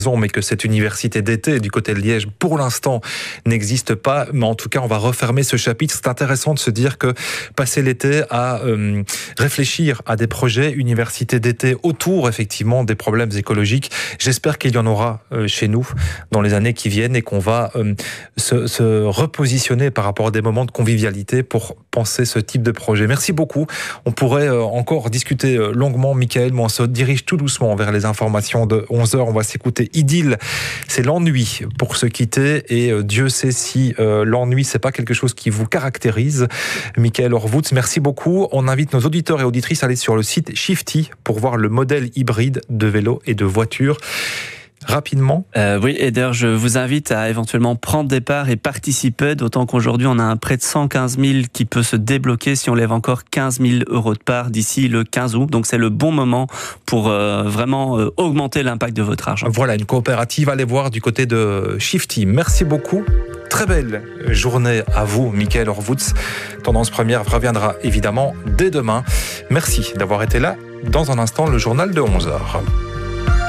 mais que cette université d'été du côté de Liège, pour l'instant, n'existe pas. Mais en tout cas, on va refermer ce chapitre. C'est intéressant de se dire que passer l'été à réfléchir à des projets université d'été autour, effectivement, des problèmes écologiques. J'espère qu'il y en aura chez nous dans les années qui viennent et qu'on va se repositionner par rapport à des moments de convivialité pour penser ce type de projet. Merci beaucoup. On pourrait encore discuter longuement, Michael, mais on se dirige tout doucement vers les informations de 11h. On va s'écouter Idylle. C'est l'ennui pour se quitter et Dieu sait si l'ennui, c'est pas quelque chose qui vous caractérise. Michael Horvutz, merci beaucoup. On invite nos auditeurs et auditrices à aller sur le site Shifty pour voir le modèle hybride de vélo et de voiture. Rapidement. Oui, et d'ailleurs, je vous invite à éventuellement prendre des parts et participer, d'autant qu'aujourd'hui, on a un prêt de 115 000 qui peut se débloquer si on lève encore 15 000 euros de parts d'ici le 15 août. Donc, c'est le bon moment pour vraiment augmenter l'impact de votre argent. Voilà, une coopérative. Allez voir du côté de Shifty. Merci beaucoup. Très belle journée à vous, Michael Horvutz. Tendance première reviendra évidemment dès demain. Merci d'avoir été là. Dans un instant, le journal de 11h.